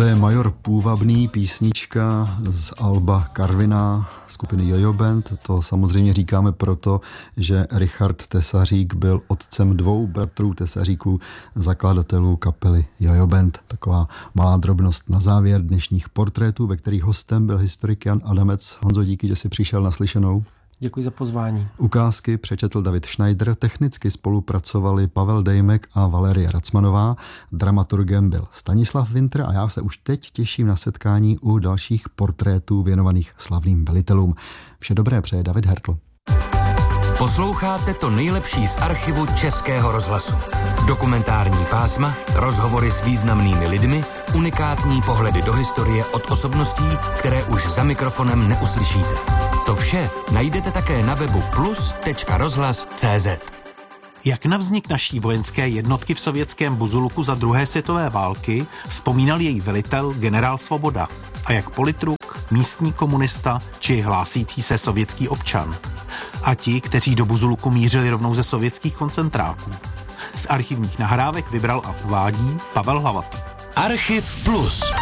To je Major Půvabný, písnička z alba Karviná skupiny Jojo Band. To samozřejmě říkáme proto, že Richard Tesařík byl otcem 2 bratrů Tesaříků, zakladatelů kapely Jojo Band. Taková malá drobnost na závěr dnešních portrétů, ve kterých hostem byl historik Jan Adamec. Honzo, díky, že jsi přišel na slyšenou. Děkuji za pozvání. Ukázky přečetl David Schneider, technicky spolupracovali Pavel Dejmek a Valerie Racmanová, dramaturgem byl Stanislav Winter a já se už teď těším na setkání u dalších portrétů věnovaných slavným velitelům. Vše dobré přeje David Hertl. Posloucháte to nejlepší z archivu Českého rozhlasu. Dokumentární pásma, rozhovory s významnými lidmi, unikátní pohledy do historie od osobností, které už za mikrofonem neuslyšíte. To vše najdete také na webu plus.rozhlas.cz. Jak na vznik naší vojenské jednotky v sovětském Buzuluku za druhé světové války vzpomínal její velitel generál Svoboda a jak politruk, místní komunista či hlásící se sovětský občan. A ti, kteří do Buzuluku mířili rovnou ze sovětských koncentráků. Z archivních nahrávek vybral a uvádí Pavel Hlavatý. Archiv Plus.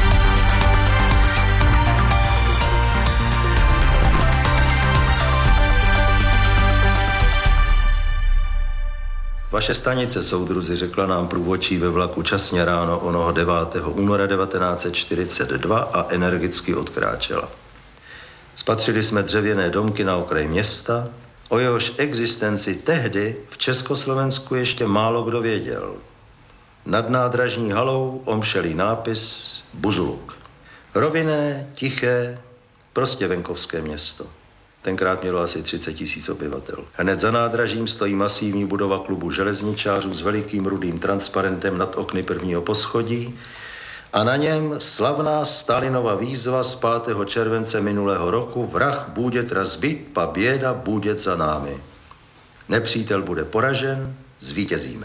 Vaše stanice, soudruzi, řekla nám průvodčí ve vlaku časně ráno onoho 9. února 1942 a energicky odkráčela. Spatřili jsme dřevěné domky na okraji města, o jehož existenci tehdy v Československu ještě málo kdo věděl. Nad nádražní halou omšelý nápis Buzuluk. Rovinné, tiché, prostě venkovské město. Tenkrát mělo asi 30 000 obyvatel. Hned za nádražím stojí masivní budova klubu železničářů s velikým rudým transparentem nad okny prvního poschodí a na něm slavná Stalinova výzva z 5. července minulého roku: vrah bůdět razbit, pa běda bůdět za námi. Nepřítel bude poražen, zvítězíme.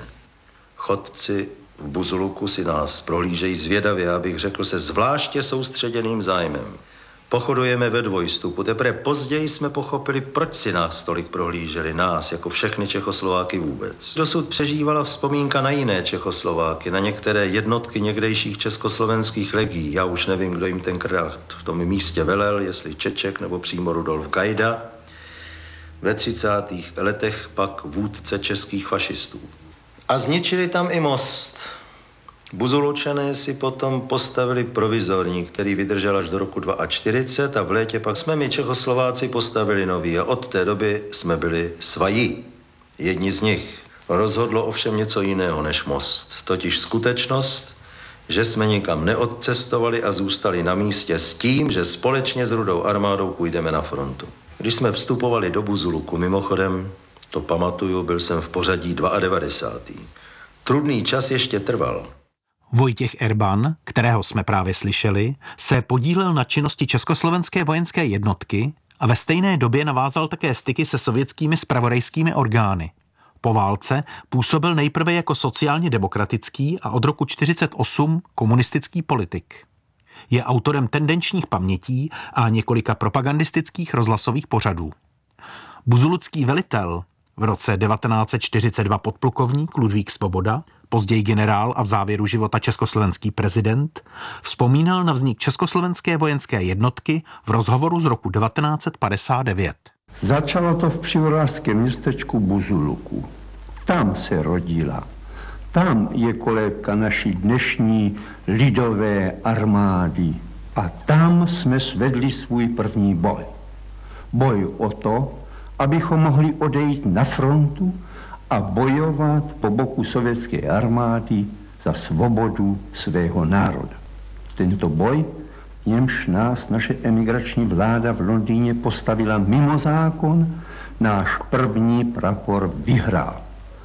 Chodci v Buzuluku si nás prohlížejí zvědavě, abych řekl se zvláště soustředěným zájmem. Pochodujeme ve dvojstupu. Teprve později jsme pochopili, proč si nás tolik prohlíželi, nás, jako všechny Čechoslováky vůbec. Dosud přežívala vzpomínka na jiné Čechoslováky, na některé jednotky někdejších československých legií. Já už nevím, kdo jim tenkrát v tom místě velel, jestli Čeček nebo přímo Rudolf Gajda. Ve 30. letech pak vůdce českých fašistů. A zničili tam i most. Buzulučané si potom postavili provizorní, který vydržel až do roku 1942 a v létě pak jsme my Čechoslováci postavili nový a od té doby jsme byli svají. Jedni z nich. Rozhodlo ovšem něco jiného než most, totiž skutečnost, že jsme nikam neodcestovali a zůstali na místě s tím, že společně s Rudou armádou půjdeme na frontu. Když jsme vstupovali do Buzuluku, mimochodem, to pamatuju, byl jsem v pořadí 92. Trudný čas ještě trval. Vojtěch Erban, kterého jsme právě slyšeli, se podílel na činnosti Československé vojenské jednotky a ve stejné době navázal také styky se sovětskými zpravodajskými orgány. Po válce působil nejprve jako sociálně demokratický a od roku 1948 komunistický politik. Je autorem tendenčních pamětí a několika propagandistických rozhlasových pořadů. Buzulucký velitel, v roce 1942 podplukovník Ludvík Svoboda, později generál a v závěru života československý prezident, vzpomínal na vznik Československé vojenské jednotky v rozhovoru z roku 1959. Začalo to v přivorářském městečku Buzuluku. Tam se rodila. Tam je kolébka naší dnešní lidové armády. A tam jsme svedli svůj první boj. Boj o to, abychom mohli odejít na frontu a bojovat po boku sovětské armády za svobodu svého národa. Tento boj, němž nás naše emigrační vláda v Londýně postavila mimo zákon, náš první prapor vyhrál.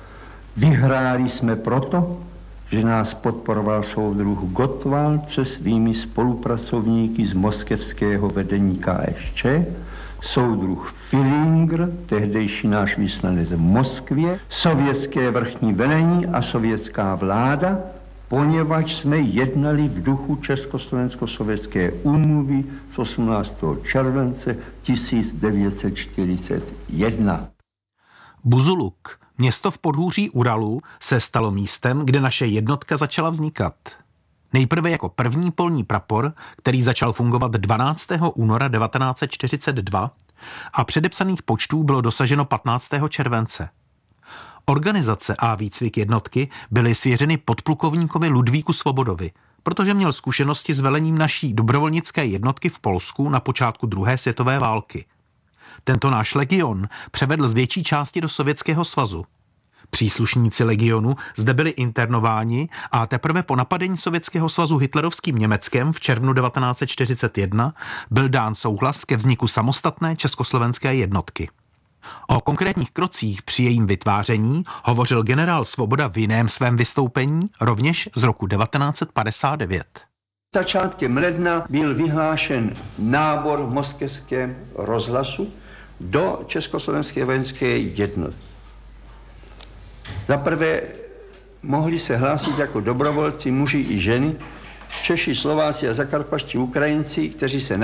Vyhráli jsme proto, že nás podporoval soudruh Gottwald se svými spolupracovníky z moskevského vedení KSČ, soudruh Filinger, tehdejší náš vyslanec v Moskvě, sovětské vrchní velení a sovětská vláda, poněvadž jsme jednali v duchu Československo-sovětské úmluvy z 18. července 1941. Buzuluk, město v podhůří Uralu, se stalo místem, kde naše jednotka začala vznikat. Nejprve jako první polní prapor, který začal fungovat 12. února 1942 a předepsaných počtů bylo dosaženo 15. července. Organizace a výcvik jednotky byly svěřeny podplukovníkovi Ludvíku Svobodovi, protože měl zkušenosti s velením naší dobrovolnické jednotky v Polsku na počátku druhé světové války. Tento náš legion převedl z větší části do Sovětského svazu. Příslušníci legionu zde byli internováni a teprve po napadení Sovětského svazu hitlerovským Německem v červnu 1941 byl dán souhlas ke vzniku samostatné československé jednotky. O konkrétních krocích při jejím vytváření hovořil generál Svoboda v jiném svém vystoupení, rovněž z roku 1959. Začátkem ledna byl vyhlášen nábor v moskevském rozhlasu do Československé vojenské jednotky. Zaprvé mohli se hlásit jako dobrovolci muži i ženy, Češi, Slováci a zakarpatští Ukrajinci, kteří se